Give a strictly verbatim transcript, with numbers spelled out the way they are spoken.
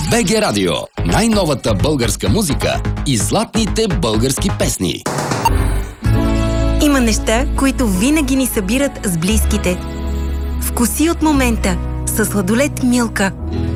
БГ Радио. Най-новата българска музика и златните български песни. Има неща, които винаги ни събират с близките. Вкуси от момента със сладолед Милка.